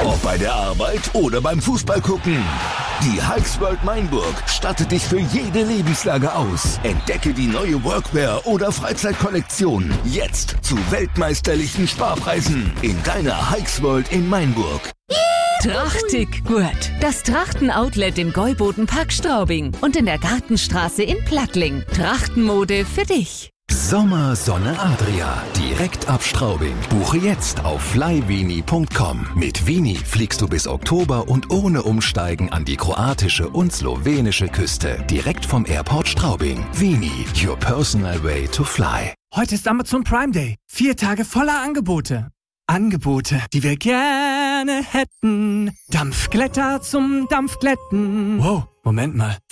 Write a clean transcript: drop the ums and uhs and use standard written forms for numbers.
Ob bei der Arbeit oder beim Fußball gucken. Die Hikes World Mainburg stattet dich für jede Lebenslage aus. Entdecke die neue Workwear- oder Freizeitkollektion. Jetzt zu weltmeisterlichen Sparpreisen in deiner Hikes World in Mainburg. Trachtig gut. Das Trachten-Outlet im Gäuboden-Park Straubing und in der Gartenstraße in Plattling. Trachtenmode für dich. Sommer Sonne Adria. Direkt ab Straubing. Buche jetzt auf flyvini.com. Mit Vini fliegst du bis Oktober und ohne Umsteigen an die kroatische und slowenische Küste. Direkt vom Airport Straubing. Vini, your personal way to fly. Heute ist Amazon Prime Day. 4 Tage voller Angebote. Angebote, die wir gerne hätten. Dampfglätter zum Dampfglätten. Wow, Moment mal.